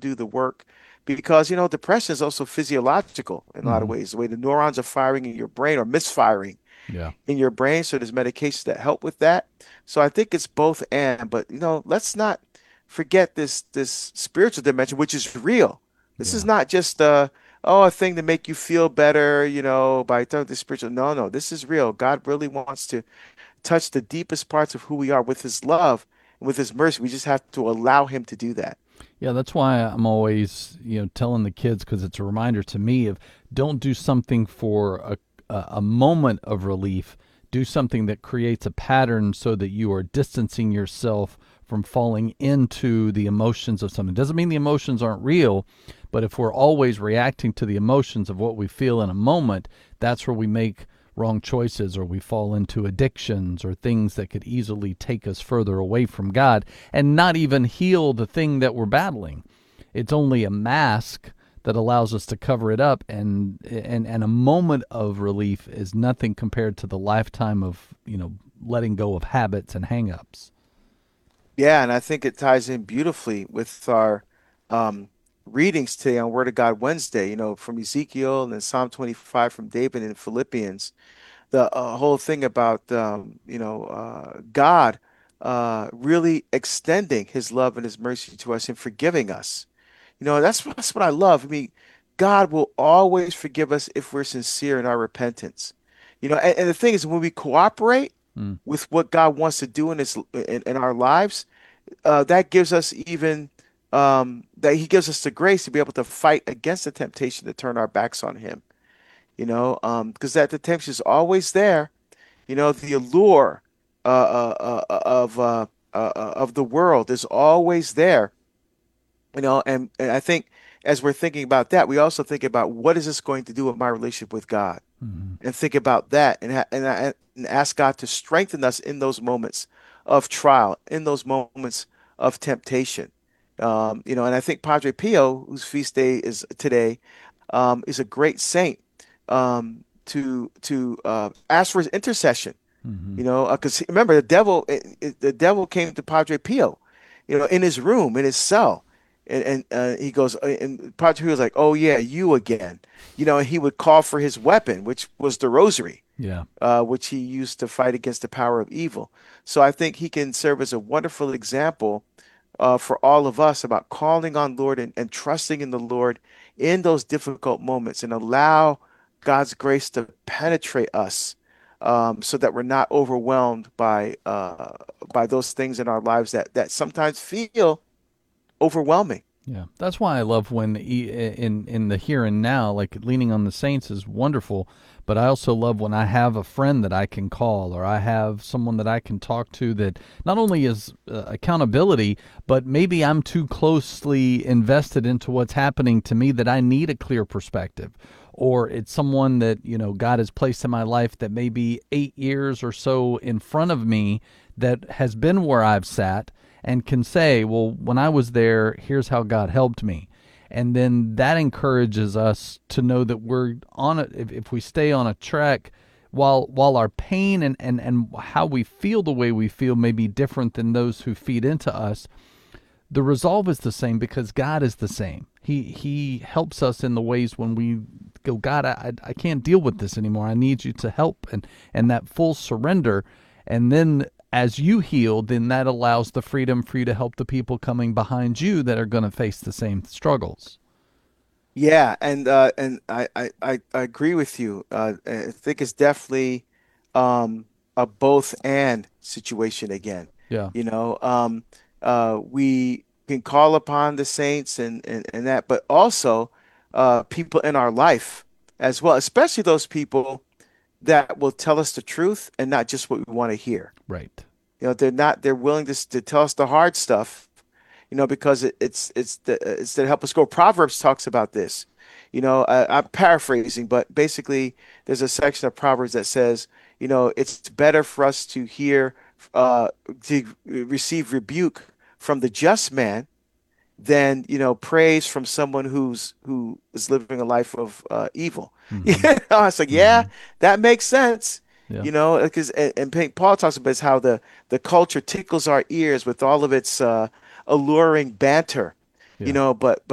do the work because, depression is also physiological in a lot of Hmm. ways. The way the neurons are firing in your brain or misfiring Yeah. in your brain. So there's medications that help with that. So I think it's both and, but let's not forget this spiritual dimension, which is real. This is Yeah. not just a thing to make you feel better, by talking to spiritual. No, no, this is real. God really wants to touch the deepest parts of who we are with his love and with his mercy. We just have to allow him to do that. Yeah, that's why I'm always, telling the kids because it's a reminder to me of don't do something for a moment of relief. Do something that creates a pattern so that you are distancing yourself from falling into the emotions of something. Doesn't mean the emotions aren't real, but if we're always reacting to the emotions of what we feel in a moment, that's where we make wrong choices or we fall into addictions or things that could easily take us further away from God and not even heal the thing that we're battling. It's only a mask that allows us to cover it up, and a moment of relief is nothing compared to the lifetime of, letting go of habits and hangups. Yeah, and I think it ties in beautifully with our um, readings today on Word of God Wednesday, from Ezekiel and then Psalm 25 from David and Philippians. The whole thing about God really extending his love and his mercy to us and forgiving us. That's what I love. I mean, God will always forgive us if we're sincere in our repentance. And the thing is, when we cooperate Mm. with what God wants to do in our lives, that gives us even that He gives us the grace to be able to fight against the temptation to turn our backs on Him. Because that the temptation is always there. The allure of the world is always there. And I think as we're thinking about that, we also think about what is this going to do with my relationship with God, Hmm. and think about that, and ask God to strengthen us in those moments of trial, in those moments of temptation. And I think Padre Pio, whose feast day is today, is a great saint to ask for his intercession. Hmm. Because remember, the devil came to Padre Pio, in his room, in his cell, and he goes, and Padre Pio was like, "Oh yeah, you again," and he would call for his weapon, which was the rosary, Yeah. which he used to fight against the power of evil. So I think he can serve as a wonderful example for all of us about calling on Lord and trusting in the Lord in those difficult moments and allow God's grace to penetrate us so that we're not overwhelmed by those things in our lives that sometimes feel overwhelming. Yeah, that's why I love when in the here and now, like leaning on the saints is wonderful. But I also love when I have a friend that I can call, or I have someone that I can talk to that not only is accountability, but maybe I'm too closely invested into what's happening to me that I need a clear perspective, or it's someone that God has placed in my life that may be 8 years or so in front of me that has been where I've sat and can say, well, when I was there, here's how God helped me. And then that encourages us to know that we're on it. If we stay on a track, while our pain and how we feel the way we feel may be different than those who feed into us, the resolve is the same because God is the same. He helps us in the ways when we go, God, I can't deal with this anymore. I need you to help, and that full surrender. And then as you heal, then that allows the freedom for you to help the people coming behind you that are going to face the same struggles. Yeah, and I agree with you. I think it's definitely a both and situation again. Yeah. We can call upon the saints and that, but also people in our life as well, especially those people that will tell us the truth and not just what we want to hear. Right. They're willing to tell us the hard stuff, because it's to help us grow. Proverbs talks about this. I'm paraphrasing, but basically, there's a section of Proverbs that says, it's better for us to hear, to receive rebuke from the just man than, praise from someone who is living a life of evil. Mm-hmm. It's like, yeah, Mm-hmm. that makes sense. Yeah. Because and Paul talks about is how the culture tickles our ears with all of its alluring banter, Yeah. but